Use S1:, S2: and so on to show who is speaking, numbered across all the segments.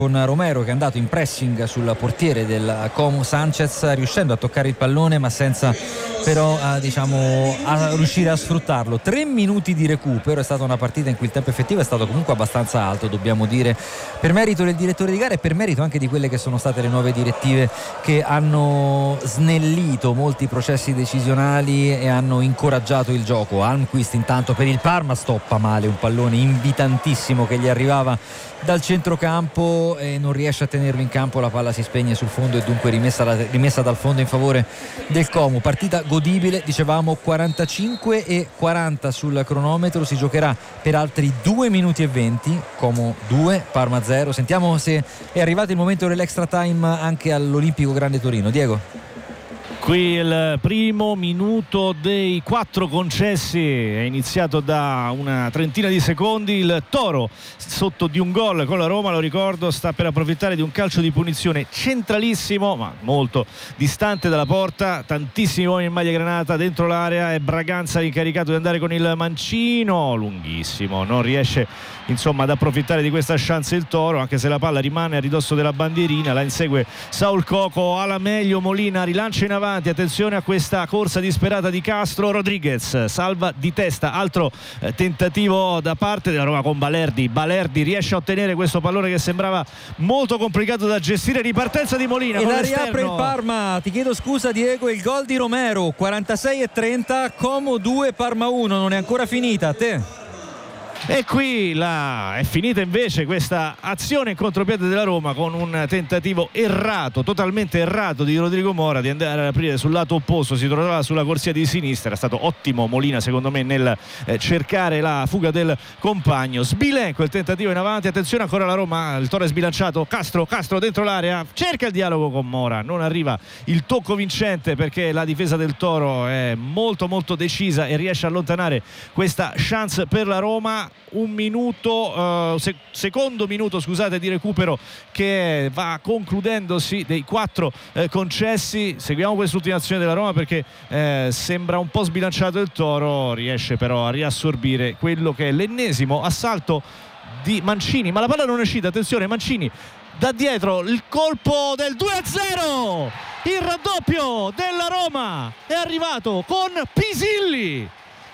S1: con Romero che è andato in pressing sul portiere del Como Sanchez, riuscendo a toccare il pallone ma senza però a riuscire a sfruttarlo. 3 minuti di recupero, è stata una partita in cui il tempo effettivo è stato comunque abbastanza alto, dobbiamo dire, per merito del direttore di gara e per merito anche di quelle che sono state le nuove direttive che hanno snellito molti processi decisionali e hanno incoraggiato il gioco. Almquist intanto per il Parma stoppa male un pallone invitantissimo che gli arrivava dal centrocampo e non riesce a tenerlo in campo, la palla si spegne sul fondo e dunque rimessa dal fondo in favore del Como. Partita godibile, dicevamo, 45 e 40 sul cronometro, si giocherà per altri 2 minuti e 20, Como 2, Parma 0. Sentiamo se è arrivato il momento dell'extra time anche all'Olimpico Grande Torino. Diego?
S2: Qui il primo minuto dei 4 concessi è iniziato da una trentina di secondi. Il Toro sotto di un gol con la Roma, lo ricordo, sta per approfittare di un calcio di punizione centralissimo ma molto distante dalla porta, tantissimi uomini in maglia granata dentro l'area e Braganza incaricato di andare con il mancino lunghissimo, non riesce insomma ad approfittare di questa chance il Toro, anche se la palla rimane a ridosso della bandierina. La insegue Saul Coco, alla meglio Molina, rilancia in avanti, attenzione a questa corsa disperata di Castro. Rodriguez salva di testa, altro tentativo da parte della Roma con Balerdi riesce a ottenere questo pallone che sembrava molto complicato da gestire. Ripartenza di Molina
S1: e
S2: con
S1: la
S2: l'esterno.
S1: riapre il Parma, ti chiedo scusa Diego, il gol di Romero, 46 e 30, Como 2 Parma 1, non è ancora finita. A te.
S2: E qui è finita invece questa azione in contropiede della Roma con un tentativo errato, totalmente errato di Rodrigo Mora di andare ad aprire sul lato opposto, si trovava sulla corsia di sinistra. È stato ottimo Molina secondo me nel cercare la fuga del compagno. Sbilenco il tentativo in avanti, attenzione ancora la Roma, il Toro è sbilanciato, Castro dentro l'area, cerca il dialogo con Mora, non arriva il tocco vincente perché la difesa del Toro è molto molto decisa e riesce a allontanare questa chance per la Roma. Secondo minuto di recupero che va concludendosi dei 4 concessi. Seguiamo quest'ultima azione della Roma perché sembra un po' sbilanciato il Toro, riesce però a riassorbire quello che è l'ennesimo assalto di Mancini, ma la palla non è uscita, attenzione Mancini da dietro, il colpo del 2-0, il raddoppio della Roma è arrivato con Pisilli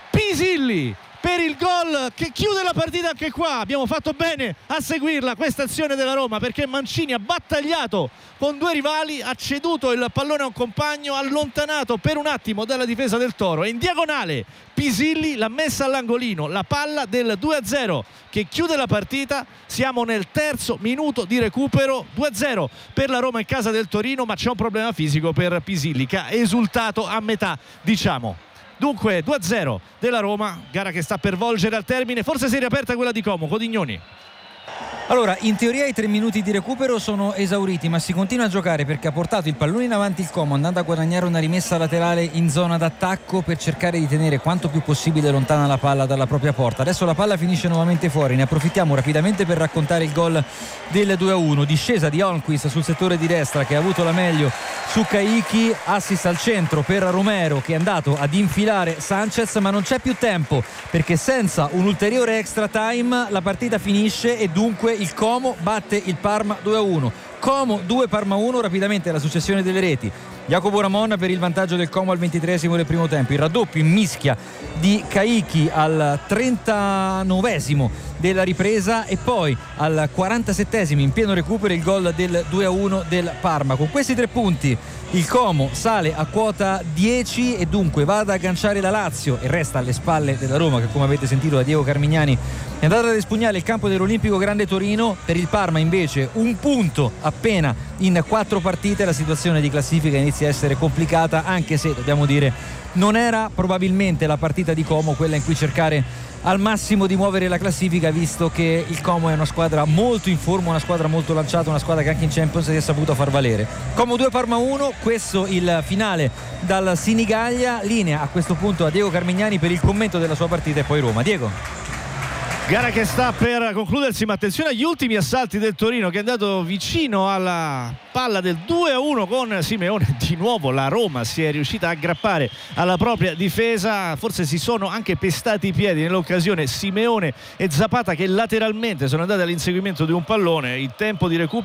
S2: per il gol che chiude la partita. Anche qua abbiamo fatto bene a seguirla questa azione della Roma perché Mancini ha battagliato con 2 rivali, ha ceduto il pallone a un compagno, allontanato per un attimo dalla difesa del Toro e in diagonale Pisilli l'ha messa all'angolino, la palla del 2-0 che chiude la partita. Siamo nel 3° minuto di recupero, 2-0 per la Roma in casa del Torino, ma c'è un problema fisico per Pisilli che ha esultato a metà, diciamo. Dunque 2-0 della Roma, gara che sta per volgere al termine, forse si è riaperta quella di Como. Codignoni.
S1: Allora, in teoria i 3 minuti di recupero sono esauriti, ma si continua a giocare perché ha portato il pallone in avanti il Como, andando a guadagnare una rimessa laterale in zona d'attacco per cercare di tenere quanto più possibile lontana la palla dalla propria porta. Adesso la palla finisce nuovamente fuori, ne approfittiamo rapidamente per raccontare il gol del 2-1, discesa di Almquist sul settore di destra che ha avuto la meglio su Caicchi, assist al centro per Romero che è andato ad infilare Sanchez, ma non c'è più tempo perché senza un ulteriore extra time la partita finisce e dunque il Como batte il Parma 2-1. Como 2 Parma 1, rapidamente la successione delle reti. Jacopo Ramon per il vantaggio del Como al 23esimo del primo tempo, il raddoppio in mischia di Caicchi al 39esimo della ripresa e poi al 47esimo in pieno recupero il gol del 2-1 del Parma. Con questi 3 punti il Como sale a quota 10 e dunque va ad agganciare la Lazio e resta alle spalle della Roma che, come avete sentito da Diego Carmignani, è andata ad espugnare il campo dell'Olimpico Grande Torino. Per il Parma invece un punto appena in 4 partite, la situazione di classifica inizia a essere complicata, anche se dobbiamo dire non era probabilmente la partita di Como quella in cui cercare al massimo di muovere la classifica, visto che il Como è una squadra molto in forma, una squadra molto lanciata, una squadra che anche in Champions si è saputa far valere. Como 2 Parma 1, questo il finale dal Sinigaglia. Linea a questo punto a Diego Carmignani per il commento della sua partita e poi Roma. Diego.
S2: Gara che sta per concludersi, ma attenzione agli ultimi assalti del Torino che è andato vicino alla palla del 2-1 con Simeone. Di nuovo la Roma si è riuscita a aggrappare alla propria difesa, forse si sono anche pestati i piedi nell'occasione Simeone e Zapata che lateralmente sono andati all'inseguimento di un pallone. Il tempo di recupero